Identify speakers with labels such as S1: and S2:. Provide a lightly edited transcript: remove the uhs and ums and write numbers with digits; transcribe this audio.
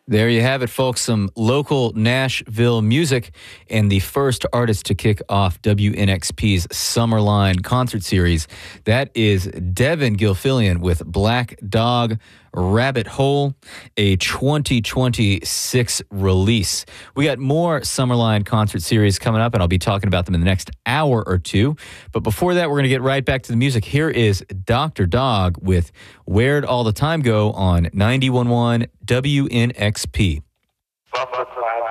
S1: There you have it, folks. Some local Nashville music and the first artist to kick off WNXP's Summerline concert series. That is Devin Gilfillian with Black Dog Rabbit Hole, a 2026 release. We got more Summerline concert series coming up, and I'll be talking about them in the next hour or two. But before that, we're going to get right back to the music. Here is Dr. Dog with Where'd All the Time Go on 91.1 WNXP.